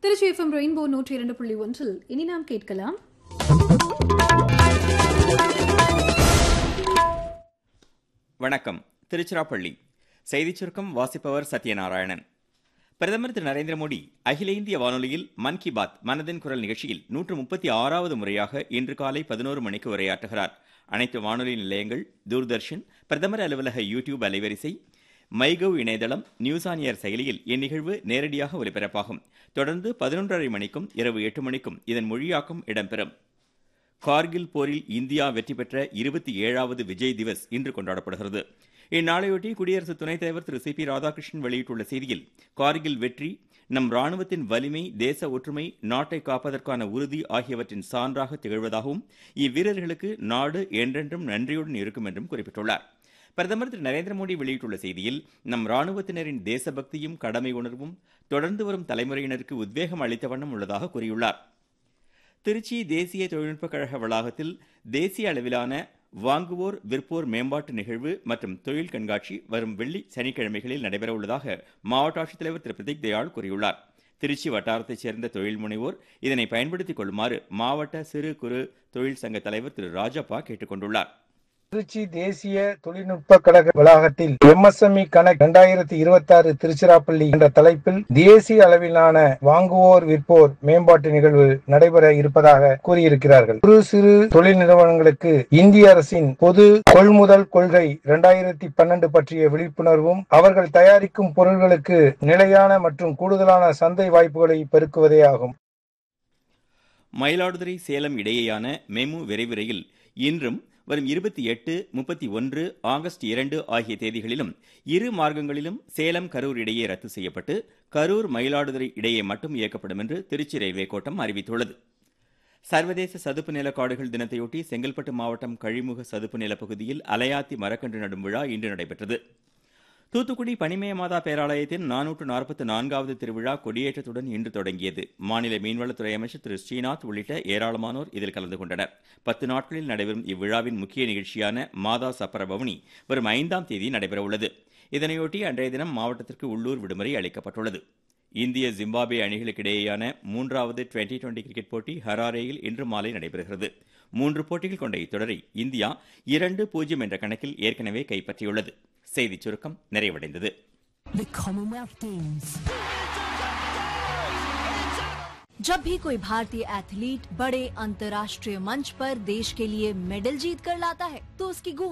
Trichy FM rainbow 102.1 இனி நாம் கேட்கலாம். வணக்கம். திருச்சிராப்பள்ளி செய்திச் சுருக்கம் வாசிப்பவர் சத்யநாராயணன். பிரதமர் திரு நரேந்திர மோடி அகில இந்திய வானொலியில் மன் கி பாத் மனதின் குரல் நிகழ்ச்சியில் 136வது முறையாக இன்று காலை 11 மணிக்கு உரையாற்றுகிறார். அனைத்து வானொலி நிலையங்கள், தூர்தர்ஷன், பிரதமர் அலுவலக யூடியூப் அலைவரிசை, மைகவ் இணையதளம், நியூஸ் ஆன் ஏர் செயலியில் இந்நிகழ்வு நேரடியாக ஒலிபரப்பாகும். தொடர்ந்து 11:30 மணிக்கும் இரவு 8 மணிக்கும் இதன் மொழியாக்கம் இடம்பெறும். கார்கில் போரில் இந்தியா வெற்றி பெற்ற 27வது விஜய் திவஸ் இன்று கொண்டாடப்படுகிறது. இந்நாளையொட்டி குடியரசு துணைத் தலைவர் திரு சி.பி. ராதாகிருஷ்ணன் வெளியிட்டுள்ள செய்தியில், கார்கில் வெற்றி நம் ராணுவத்தின் வலிமை, தேச ஒற்றுமை, நாட்டை காப்பதற்கான உறுதி ஆகியவற்றின் சான்றாக திகழ்வதாகவும் இவ்வீரர்களுக்கு நாடு என்றென்றும் நன்றியுடன் இருக்கும் என்றும் குறிப்பிட்டுள்ளார். பிரதமர் திரு நரேந்திர மோடி வெளியிட்டுள்ள செய்தியில், நம் ராணுவத்தினரின் தேசபக்தியும் கடமை உணர்வும் தொடர்ந்து வரும் தலைமுறையினருக்கு உத்வேகம் அளித்த வண்ணம் உள்ளதாக கூறியுள்ளார். திருச்சி தேசிய தொழில்நுட்பக் கழக வளாகத்தில் தேசிய அளவிலான வாங்குவோர் விற்போர் மேம்பாட்டு நிகழ்வு மற்றும் தொழில் கண்காட்சி வரும் வெள்ளி சனிக்கிழமைகளில் நடைபெறவுள்ளதாக மாவட்ட ஆட்சித்தலைவர் திரு பிரதீக் தயாள் கூறியுள்ளார். திருச்சி வட்டாரத்தைச் சேர்ந்த தொழில் முனைவோர் இதனை பயன்படுத்திக் கொள்ளுமாறு மாவட்ட சிறு குறு தொழில் சங்க தலைவர் திரு ராஜப்பா கேட்டுக் கொண்டுள்ளார். திருச்சி தேசிய தொழில்நுட்ப கழக வளாகத்தில் MSME கனெக்ட் 2026 திருச்சிராப்பள்ளி என்ற தலைப்பில் தேசிய அளவிலான வாங்குவோர் விற்போர் மேம்பாட்டு நிகழ்வு நடைபெற இருப்பதாக கூறியிருக்கிறார்கள். குறு சிறு தொழில் நிறுவனங்களுக்கு இந்திய அரசின் பொது கொள்முதல் கொள்கை 2012 பற்றிய விழிப்புணர்வும், அவர்கள் தயாரிக்கும் பொருட்களுக்கு நிலையான மற்றும் கூடுதலான சந்தை வாய்ப்புகளை பெருக்குவதே ஆகும். மயிலாடுதுறை சேலம் இடையேயான மெமு விரைவு ரயில் இன்றும் வரும் 28, 31 ஆகஸ்ட் 2 ஆகிய தேதிகளிலும் இரு மார்க்கங்களிலும் சேலம் கரூர் இடையே ரத்து செய்யப்பட்டு கரூர் மயிலாடுதுறை இடையே மட்டும் இயக்கப்படும் என்று திருச்சி ரயில்வே கோட்டம் அறிவித்துள்ளது. சர்வதேச சதுப்பு நில காடுகள் தினத்தையொட்டி செங்கல்பட்டு மாவட்டம் கழிமுக சதுப்பு நில பகுதியில் அலையாத்தி மரக்கன்று நடும் விழா இன்று நடைபெற்றது. தூத்துக்குடி பனிமய மாதா பேராலயத்தின் 444வது திருவிழா கொடியேற்றத்துடன் இன்று தொடங்கியது. மாநில மீன்வளத்துறை அமைச்சர் திரு ஸ்ரீநாத் உள்ளிட்ட ஏராளமானோர் இதில் கலந்து கொண்டனர். 10 நாட்களில் நடைபெறும் இவ்விழாவின் முக்கிய நிகழ்ச்சியான மாதா சப்பர பவனி வரும் 5ஆம் தேதி நடைபெறவுள்ளது. இதனையொட்டி அன்றைய தினம் மாவட்டத்திற்கு உள்ளூர் விடுமுறை அளிக்கப்பட்டுள்ளது. இந்திய ஜிம்பாப்வே அணிகளுக்கிடையேயான 3வது டுவெண்டி கிரிக்கெட் போட்டி ஹராரேயில் இன்று மாலை நடைபெறுகிறது. 3 போட்டிகள் கொண்ட இத்தொடரை இந்தியா 2-0 என்ற கணக்கில் ஏற்கனவே கைப்பற்றியுள்ளது. செய்திச் சுருக்கம் நிறைவடைந்தது. जब भी कोई भारतीय एथलीट बड़े अंतर्राष्ट्रीय मंच पर देश के लिए मेडल जीत कर लाता है तो उसकी